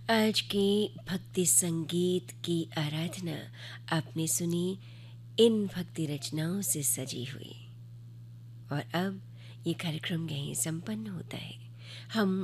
आज के भक्ति संगीत की आराधना आपने सुनी इन भक्ति रचनाओं से सजी हुई। और अब ये कार्यक्रम यहीं संपन्न होता है। हम